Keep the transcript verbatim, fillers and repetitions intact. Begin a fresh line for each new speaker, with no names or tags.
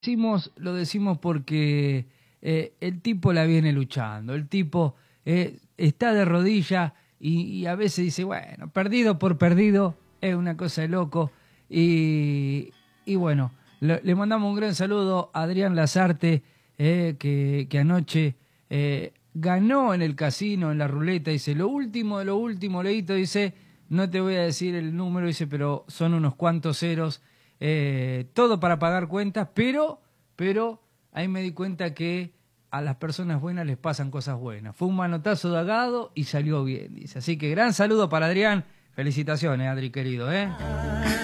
Decimos, lo decimos porque eh, el tipo la viene luchando, el tipo eh, está de rodillas y, y a veces dice, bueno, perdido por perdido, es una cosa de loco. Y, y bueno, le, le mandamos un gran saludo a Adrián Lazarte, eh, que, que anoche eh, ganó en el casino, en la ruleta, dice, lo último de lo último, Leito, dice, no te voy a decir el número, dice, pero son unos cuantos ceros. Eh, todo para pagar cuentas, pero, pero ahí me di cuenta que a las personas buenas les pasan cosas buenas. Fue un manotazo de agado y salió bien, dice. Así que gran saludo para Adrián. Felicitaciones, Adri, querido, ¿eh?